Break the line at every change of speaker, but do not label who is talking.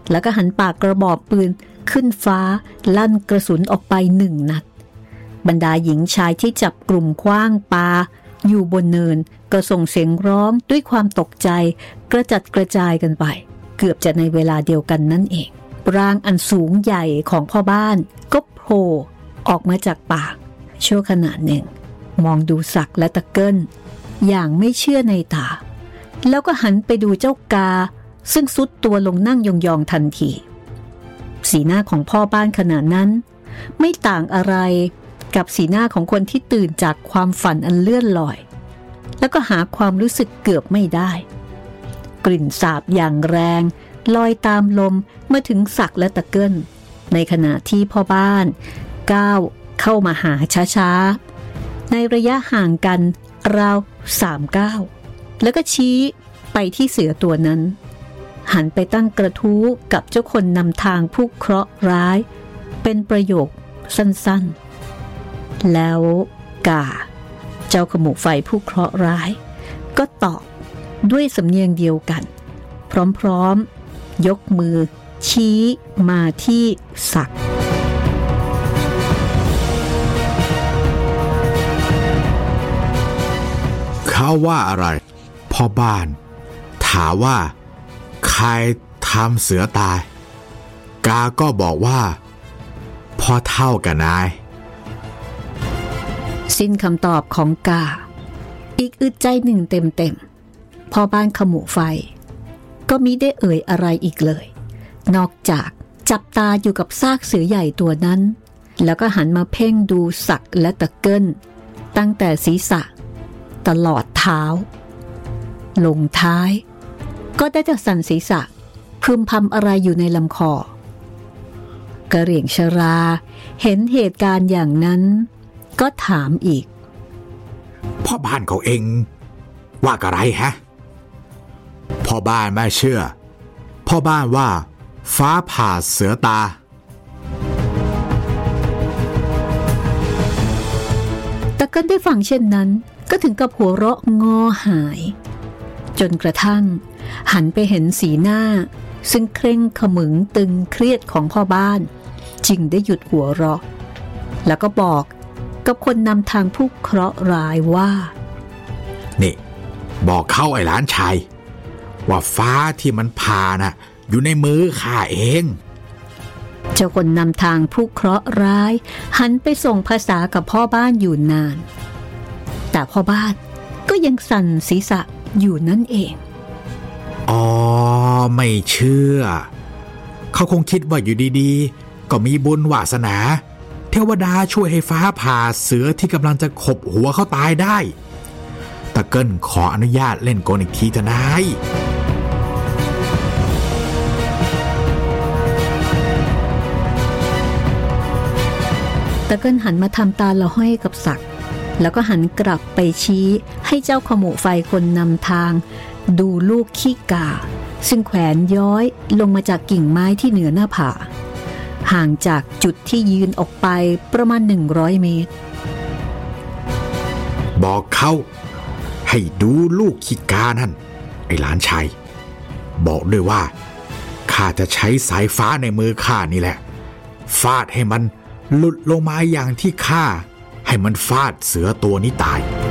แล้วก็หันปากกระบอกปืนขึ้นฟ้าลั่นกระสุนออกไป1 นัดบรรดาหญิงชายที่จับกลุ่มคว้างปาอยู่บนเนินก็ส่งเสียงร้องด้วยความตกใจกระจัดกระจายกันไปเกือบจะในเวลาเดียวกันนั่นเองร่างอันสูงใหญ่ของพ่อบ้านก็โผล่ออกมาจากป่าชั่วขณะหนึ่งมองดูศักดิ์และตะเกิ้ลอย่างไม่เชื่อในตาแล้วก็หันไปดูเจ้ากาซึ่งซุดตัวลงนั่งยองๆทันทีสีหน้าของพ่อบ้านขณะนั้นไม่ต่างอะไรกับสีหน้าของคนที่ตื่นจากความฝันอันเลื่อนลอยแล้วก็หาความรู้สึกเกือบไม่ได้กลิ่นสาบอย่างแรงลอยตามลมมาถึงศักดิ์และตะเกิ้ลในขณะที่พ่อบ้านก้าวเข้ามาหาช้าๆในระยะห่างกันราว3 ก้าวแล้วก็ชี้ไปที่เสือตัวนั้นหันไปตั้งกระทู้กับเจ้าคนนำทางผู้เคราะห์ร้ายเป็นประโยคสั้นๆแล้วกาเจ้าขมูไฟผู้เคราะห์ร้ายก็ตอบด้วยสำเนียงเดียวกันพร้อมๆยกมือชี้มาที่ศักดิ์
เขาว่าอะไรพ่อบ้านถามว่าใครทำเสือตายกาก็บอกว่าพ่อเท่ากับนาย
สิ้นคำตอบของกาอีกอึดใจหนึ่งเต็มๆพ่อบ้านขมูไฟก็มิได้เอ่ยอะไรอีกเลยนอกจากจับตาอยู่กับซากเสือใหญ่ตัวนั้นแล้วก็หันมาเพ่งดูศักดิ์และตะเกิ้ลตั้งแต่ศีรษะตลอดเท้าลงท้ายก็ได้แต่สั่นศีรษะพึมพำอะไรอยู่ในลำคอกระเหรี่ยงชราเห็นเหตุการณ์อย่างนั้นก็ถามอีก
พ่อบ้านเขาเองว่าอะไรฮะพ่อบ้านไม่เชื่อพ่อบ้านว่าฟ้าผ่าเสือตา
ตะเกิ้ลได้ฟังเช่นนั้นก็ถึงกับหัวเราะงอหายจนกระทั่งหันไปเห็นสีหน้าซึ่งเคร่งขมึงตึงเครียดของพ่อบ้านจึงได้หยุดหัวเราะแล้วก็บอกกับคนนำทางผู้เคราะห์ร้ายว่า
นี่บอกเข้าไอ้หลานชายว่าฟ้าที่มันผ่าน่ะอยู่ในมือข้าเอง
เจ้าคนนำทางผู้เคราะห์ร้ายหันไปส่งภาษากับพ่อบ้านอยู่นานแต่พ่อบ้านก็ยังสั่นศีรษะอยู่นั่นเอง
อ๋อไม่เชื่อเขาคงคิดว่าอยู่ดีๆก็มีบุญวาสนาเทวดาช่วยให้ฟ้าผ่าเสือที่กำลังจะขบหัวเขาตายได้ตะเกิ้ลขออนุญาตเล่นกลอีกทีเถอะนาย
ตะเกิ้ลหันมาทำตาละห้อยกับศักดิ์แล้วก็หันกลับไปชี้ให้เจ้าขมูไฟคนนำทางดูลูกขี้กาซึ่งแขวนย้อยลงมาจากกิ่งไม้ที่เหนือหน้าผาห่างจากจุดที่ยืนออกไปประมาณ100 เมตร
บอกเขาให้ดูลูกขี้กานั่นไอ้หลานชายบอกด้วยว่าข้าจะใช้สายฟ้าในมือข้านี่แหละฟาดให้มันหลุดลงมาอย่างที่ข้าให้มันฟาดเสือตัวนี้ตาย